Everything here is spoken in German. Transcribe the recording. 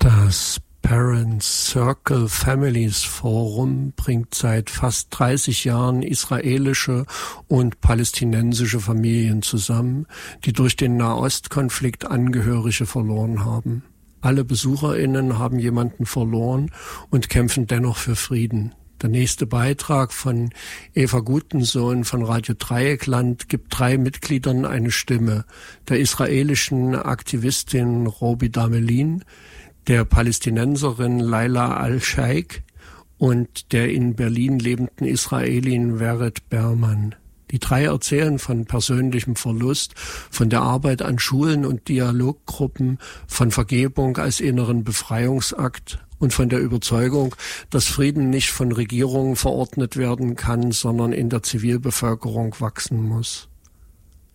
Das Parents Circle Families Forum bringt seit fast 30 Jahren israelische und palästinensische Familien zusammen, die durch den Nahostkonflikt Angehörige verloren haben. Alle BesucherInnen haben jemanden verloren und kämpfen dennoch für Frieden. Der nächste Beitrag von Eva Gutensohn von Radio Dreieckland gibt 3 Mitgliedern eine Stimme: der israelischen Aktivistin Robi Damelin, der Palästinenserin Laila Al-Sheikh und der in Berlin lebenden Israelin Vered Berman. Die 3 erzählen von persönlichem Verlust, von der Arbeit an Schulen und Dialoggruppen, von Vergebung als inneren Befreiungsakt und von der Überzeugung, dass Frieden nicht von Regierungen verordnet werden kann, sondern in der Zivilbevölkerung wachsen muss.